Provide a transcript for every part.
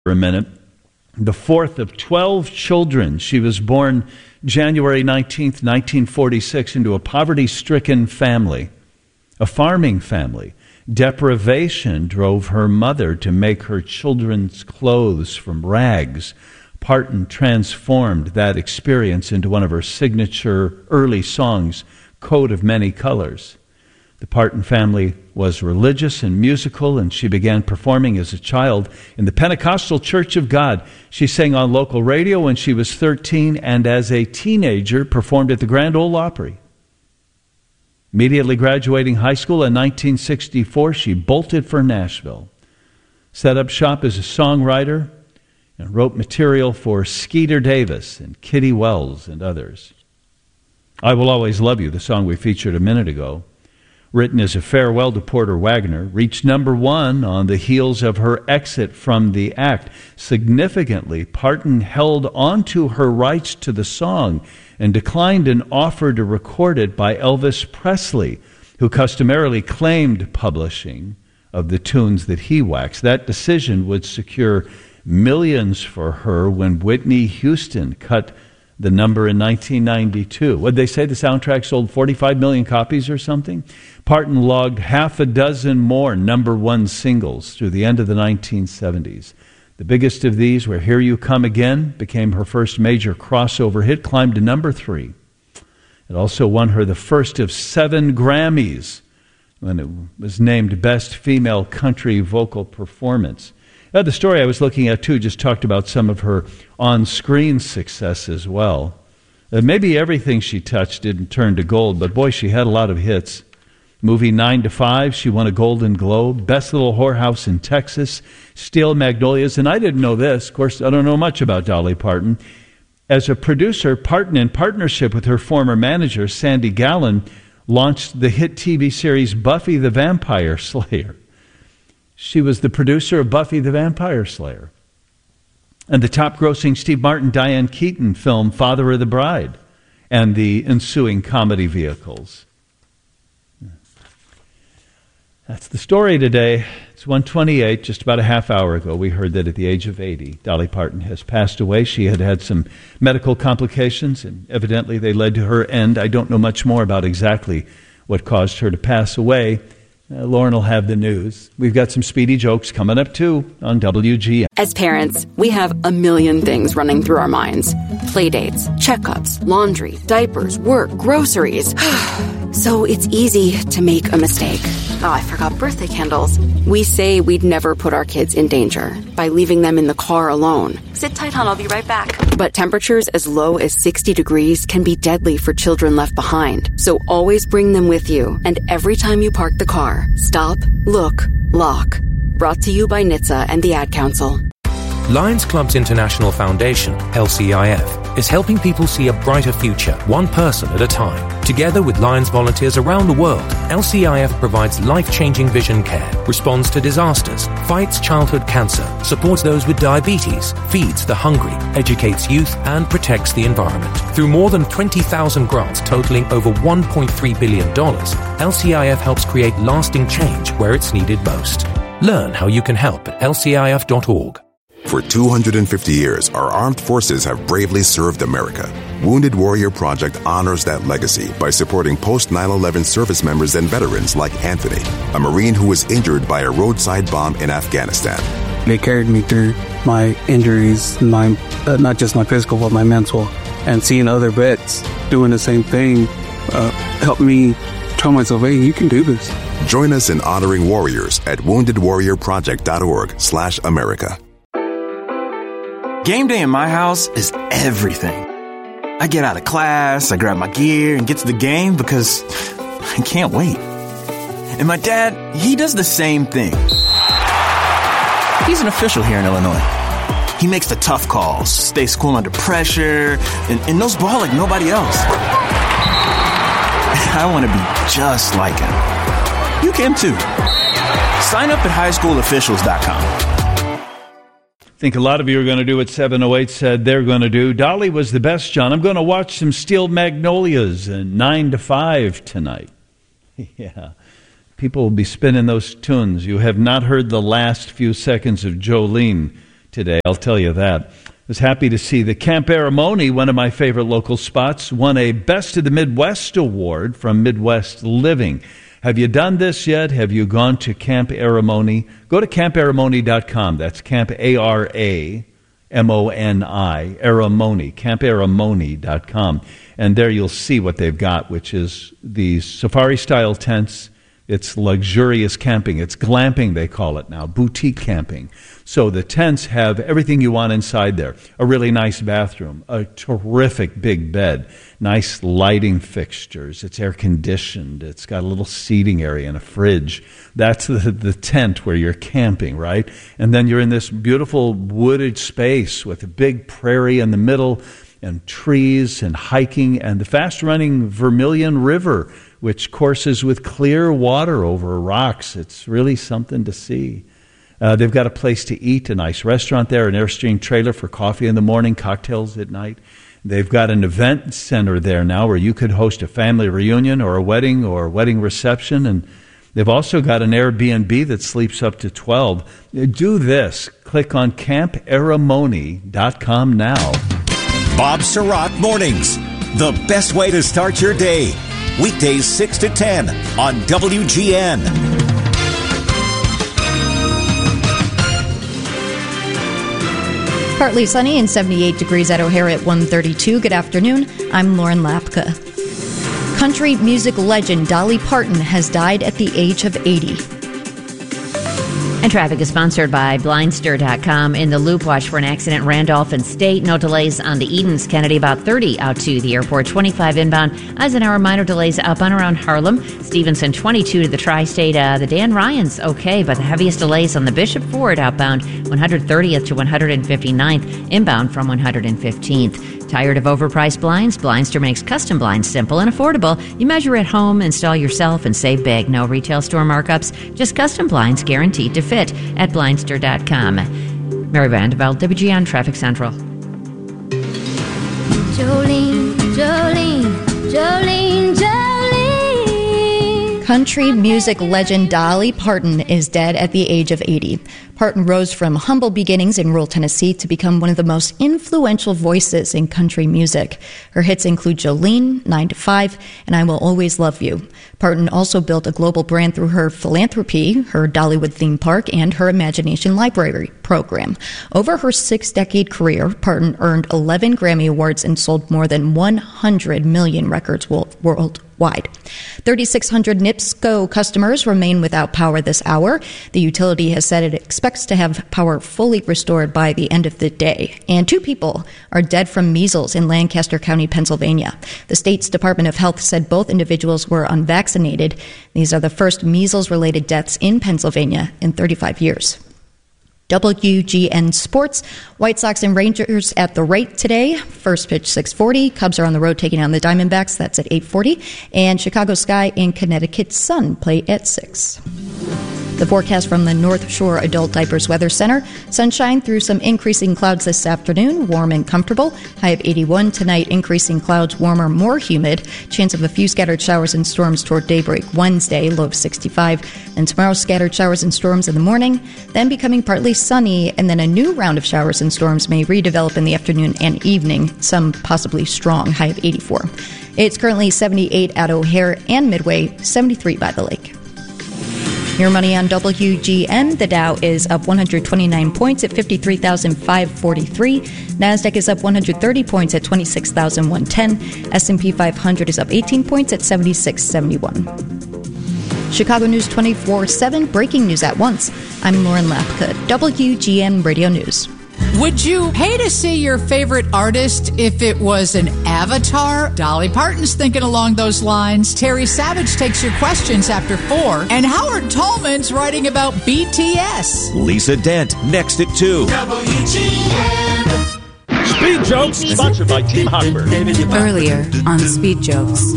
for a minute. The fourth of 12 children. She was born January 19th, 1946, into a poverty-stricken family, a farming family. Deprivation drove her mother to make her children's clothes from rags. Parton transformed that experience into one of her signature early songs, Coat of Many Colors. The Parton family was religious and musical, and she began performing as a child in the Pentecostal Church of God. She sang on local radio when she was 13, and as a teenager performed at the Grand Ole Opry. Immediately graduating high school in 1964, she bolted for Nashville, set up shop as a songwriter, and wrote material for Skeeter Davis and Kitty Wells and others. I Will Always Love You, the song we featured a minute ago, written as a farewell to Porter Wagoner, reached number one on the heels of her exit from the act. Significantly, Parton held on to her rights to the song and declined an offer to record it by Elvis Presley, who customarily claimed publishing of the tunes that he waxed. That decision would secure millions for her when Whitney Houston cut the number in 1992. What did they say? The soundtrack sold 45 million copies or something? Parton logged half a dozen more number one singles through the end of the 1970s. The biggest of these were Here You Come Again, became her first major crossover hit, climbed to number 3. It also won her the first of 7 Grammys when it was named Best Female Country Vocal Performance. The story I was looking at, too, just talked about some of her on-screen success as well. Maybe everything she touched didn't turn to gold, but boy, she had a lot of hits. Movie 9 to 5, she won a Golden Globe. Best Little Whorehouse in Texas, Steel Magnolias. And I didn't know this. Of course, I don't know much about Dolly Parton. As a producer, Parton, in partnership with her former manager, Sandy Gallen, launched the hit TV series Buffy the Vampire Slayer. She was the producer of Buffy the Vampire Slayer and the top-grossing Steve Martin, Diane Keaton film Father of the Bride and the ensuing comedy vehicles. That's the story today. It's 1:28, just about a half hour ago. We heard that at the age of 80, Dolly Parton has passed away. She had had some medical complications, and evidently they led to her end. I don't know much more about exactly what caused her to pass away. Lauren will have the news. We've got some speedy jokes coming up, too, on WGN. As parents, we have a million things running through our minds. Playdates, checkups, laundry, diapers, work, groceries. So it's easy to make a mistake. Oh, I forgot birthday candles. We say we'd never put our kids in danger by leaving them in the car alone. Sit tight, hon. I'll be right back. But temperatures as low as 60 degrees can be deadly for children left behind. So always bring them with you. And every time you park the car, stop, look, lock. Brought to you by NHTSA and the Ad Council. Lions Club's International Foundation, LCIF, is helping people see a brighter future, one person at a time. Together with Lions volunteers around the world, LCIF provides life-changing vision care, responds to disasters, fights childhood cancer, supports those with diabetes, feeds the hungry, educates youth, and protects the environment. Through more than 20,000 grants totaling over $1.3 billion, LCIF helps create lasting change where it's needed most. Learn how you can help at lcif.org. For 250 years, our armed forces have bravely served America. Wounded Warrior Project honors that legacy by supporting post-9/11 service members and veterans like Anthony, a Marine who was injured by a roadside bomb in Afghanistan. They carried me through my injuries, not just my physical, but my mental. And seeing other vets doing the same thing helped me tell myself, hey, you can do this. Join us in honoring warriors at woundedwarriorproject.org/America. Game day in my house is everything. I get out of class, I grab my gear, and get to the game because I can't wait. And my dad, he does the same thing. He's an official here in Illinois. He makes the tough calls, stays cool under pressure, and knows ball like nobody else. I want to be just like him. You can too. Sign up at highschoolofficials.com. I think a lot of you are going to do what 708 said they're going to do. Dolly was the best, John. I'm going to watch some Steel Magnolias and 9 to 5 tonight. Yeah. People will be spinning those tunes. You have not heard the last few seconds of Jolene today, I'll tell you that. I was happy to see the Camp Aramoni, one of my favorite local spots, won a Best of the Midwest award from Midwest Living. Have you done this yet? Have you gone to Camp Aramoni? Go to camparamoni.com. That's Camp A-R-A-M-O-N-I, Aramoni, camparamoni.com. And there you'll see what they've got, which is these safari-style tents. It's luxurious camping. It's glamping, they call it now, boutique camping. So the tents have everything you want inside there. A really nice bathroom, a terrific big bed, nice lighting fixtures. It's air-conditioned. It's got a little seating area and a fridge. That's the tent where you're camping, right? And then you're in this beautiful wooded space with a big prairie in the middle and trees and hiking and the fast-running Vermilion River, which courses with clear water over rocks. It's really something to see. They've got a place to eat, a nice restaurant there, an Airstream trailer for coffee in the morning, cocktails at night. They've got an event center there now where you could host a family reunion or a wedding reception. And they've also got an Airbnb that sleeps up to 12. Do this. Click on camparamoni.com now. Bob Surratt Mornings, the best way to start your day. Weekdays 6 to 10 on WGN. Partly sunny and 78 degrees at O'Hare at 1:32. Good afternoon. I'm Lauren Lapka. Country music legend Dolly Parton has died at the age of 80. And traffic is sponsored by Blindster.com. In the loop, watch for an accident, Randolph and State. No delays on the Edens. Kennedy, about 30 out to the airport. 25 inbound. Eisenhower, minor delays outbound around Harlem. Stevenson, 22 to the Tri-State. The Dan Ryans, okay, but the heaviest delays on the Bishop Ford outbound. 130th to 159th. Inbound from 115th. Tired of overpriced blinds? Blindster makes custom blinds simple and affordable. You measure at home, install yourself, and save big. No retail store markups, just custom blinds guaranteed to fit at Blindster.com. Mary Vanderveld, WGN Traffic Central. Jolene, Jolene, Jolene, Jolene. Country music legend Dolly Parton is dead at the age of 80. Parton rose from humble beginnings in rural Tennessee to become one of the most influential voices in country music. Her hits include Jolene, 9 to 5, and I Will Always Love You. Parton also built a global brand through her philanthropy, her Dollywood theme park, and her Imagination Library program. Over her 6-decade career, Parton earned 11 Grammy Awards and sold more than 100 million records worldwide. 3,600 NIPSCO customers remain without power this hour. The utility has said it expects to have power fully restored by the end of the day. And 2 people are dead from measles in Lancaster County, Pennsylvania. The state's Department of Health said both individuals were unvaccinated. These are the first measles-related deaths in Pennsylvania in 35 years. WGN Sports, White Sox and Rangers at the rate today. First pitch 6:40. Cubs are on the road taking on the Diamondbacks. That's at 8:40. And Chicago Sky and Connecticut Sun play at 6. The forecast from the North Shore Adult Diapers Weather Center. Sunshine through some increasing clouds this afternoon. Warm and comfortable. High of 81. Tonight, increasing clouds, warmer, more humid. Chance of a few scattered showers and storms toward daybreak. Wednesday, low of 65. And tomorrow, scattered showers and storms in the morning. Then becoming partly sunny. And then a new round of showers and storms may redevelop in the afternoon and evening. Some possibly strong. High of 84. It's currently 78 at O'Hare and Midway. 73 by the lake. Your money on WGN. The Dow is up 129 points at 53,543. NASDAQ is up 130 points at 26,110. S&P 500 is up 18 points at 7671. Chicago News 24/7, breaking news at once. I'm Lauren Lapka, WGN Radio News. Would you pay to see your favorite artist if it was an avatar? Dolly Parton's thinking along those lines. Terry Savage takes your questions after 4. And Howard Tallman's writing about BTS. Lisa Dent next at 2. WGN. Speed Jokes, sponsored by Tim Hochberg. Earlier on Speed Jokes.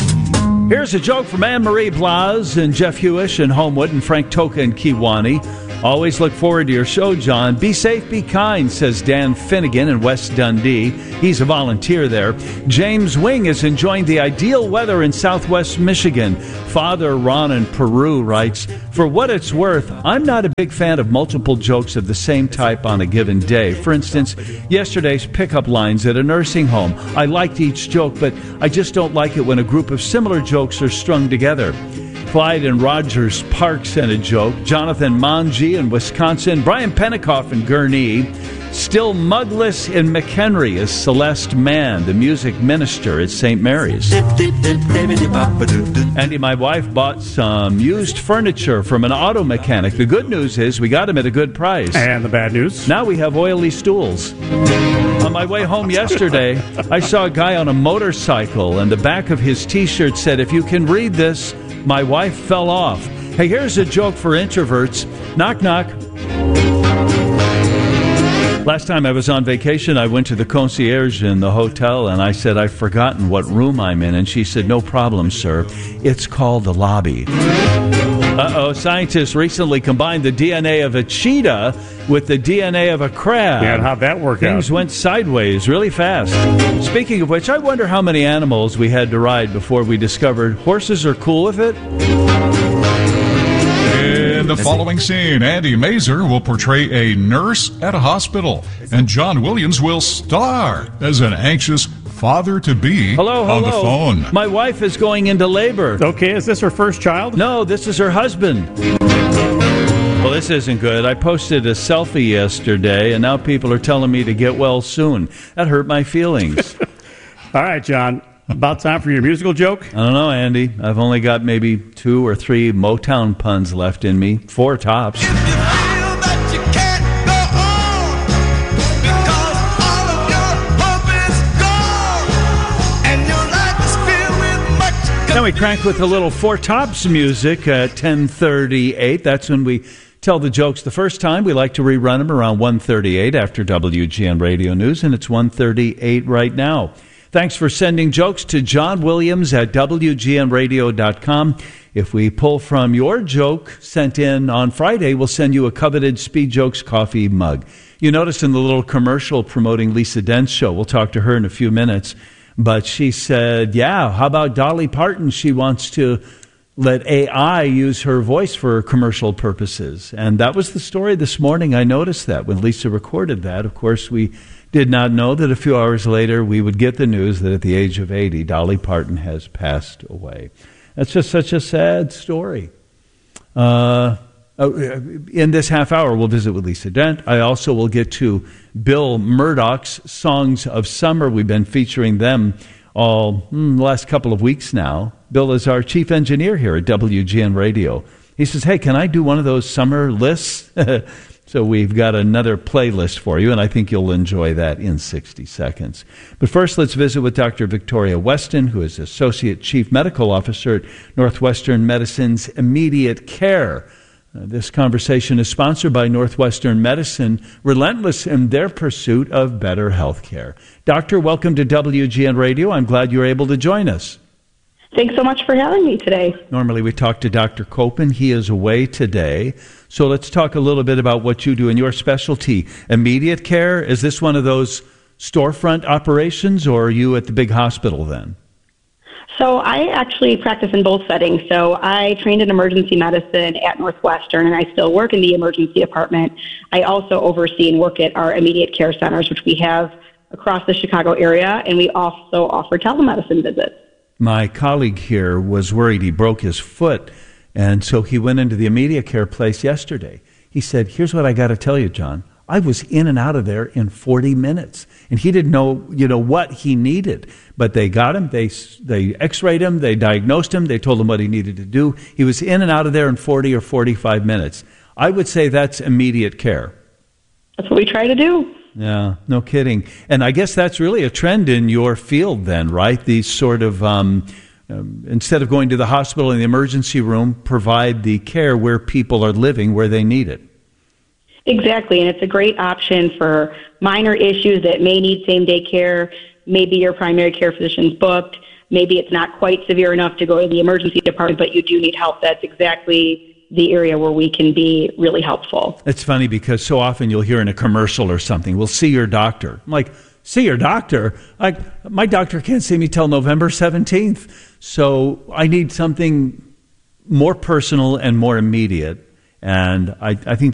Here's a joke from Anne-Marie Blas and Jeff Hewish and Homewood and Frank Toka and Kiwani. Always look forward to your show, John. Be safe, be kind, says Dan Finnegan in West Dundee. He's a volunteer there. James Wing is enjoying the ideal weather in southwest Michigan. Father Ron in Peru writes, for what it's worth, I'm not a big fan of multiple jokes of the same type on a given day. For instance, yesterday's pickup lines at a nursing home. I liked each joke, but I just don't like it when a group of similar jokes are strung together. Clyde and Rogers Park sent a joke. Jonathan Manji in Wisconsin. Brian Pennicoff in Gurnee. Still mugless in McHenry is Celeste Mann, the music minister at St. Mary's. Andy, my wife, bought some used furniture from an auto mechanic. The good news is we got them at a good price. And the bad news? Now we have oily stools. On my way home yesterday, I saw a guy on a motorcycle, and the back of his T-shirt said, if you can read this, my wife fell off. Hey, here's a joke for introverts. Knock, knock. Last time I was on vacation, I went to the concierge in the hotel, and I said, I've forgotten what room I'm in. And she said, no problem, sir. It's called the lobby. Uh-oh, scientists recently combined the DNA of a cheetah with the DNA of a crab. Yeah, and how'd that work out? Things went sideways really fast. Speaking of which, I wonder how many animals we had to ride before we discovered horses are cool with it. In the following scene, Andy Mazer will portray a nurse at a hospital, and John Williams will star as an anxious father-to-be on the phone. My wife is going into labor. Okay, is this her first child? No, this is her husband. Well, this isn't good. I posted a selfie yesterday, and now people are telling me to get well soon. That hurt my feelings. All right, John. About time for your musical joke? I don't know, Andy. I've only got maybe 2 or 3 Motown puns left in me. 4 tops. Then we crank with a little 4 tops music at 10:38. That's when we tell the jokes the first time. We like to rerun them around 1:38 after WGN Radio News, and it's 1:38 right now. Thanks for sending jokes to John Williams at WGNradio.com. If we pull from your joke sent in on Friday, we'll send you a coveted Speed Jokes coffee mug. You noticed in the little commercial promoting Lisa Dent's show, we'll talk to her in a few minutes, but she said, yeah, how about Dolly Parton? She wants to let AI use her voice for commercial purposes. And that was the story this morning. I noticed that when Lisa recorded that. Of course, we did not know that a few hours later we would get the news that at the age of 80, Dolly Parton has passed away. That's just such a sad story. In this half hour, we'll visit with Lisa Dent. I also will get to Bill Murdoch's Songs of Summer. We've been featuring them all the last couple of weeks now. Bill is our chief engineer here at WGN Radio. He says, hey, can I do one of those summer lists? So we've got another playlist for you, and I think you'll enjoy that in 60 seconds. But first, let's visit with Dr. Victoria Weston, who is Associate Chief Medical Officer at Northwestern Medicine's Immediate Care. This conversation is sponsored by Northwestern Medicine, relentless in their pursuit of better health care. Doctor, welcome to WGN Radio. I'm glad you're able to join us. Thanks so much for having me today. Normally we talk to Dr. Copen. He is away today. So let's talk a little bit about what you do in your specialty. Immediate care, is this one of those storefront operations, or are you at the big hospital then? So I actually practice in both settings. So I trained in emergency medicine at Northwestern, and I still work in the emergency department. I also oversee and work at our immediate care centers, which we have across the Chicago area, and we also offer telemedicine visits. My colleague here was worried he broke his foot, and so he went into the immediate care place yesterday. He said, here's what I got to tell you, John. I was in and out of there in 40 minutes, and he didn't know, what he needed. But they got him, they x-rayed him, they diagnosed him, they told him what he needed to do. He was in and out of there in 40 or 45 minutes. I would say that's immediate care. That's what we try to do. Yeah, no kidding. And I guess that's really a trend in your field then, right? These sort of, instead of going to the hospital in the emergency room, provide the care where people are living, where they need it. Exactly, and it's a great option for minor issues that may need same-day care. Maybe your primary care physician's booked. Maybe it's not quite severe enough to go to the emergency department, but you do need help that's exactly the area where we can be really helpful. It's funny because so often you'll hear in a commercial or something, we'll see your doctor. I'm like, see your doctor? Like, my doctor can't see me till November 17th. So I need something more personal and more immediate. And I think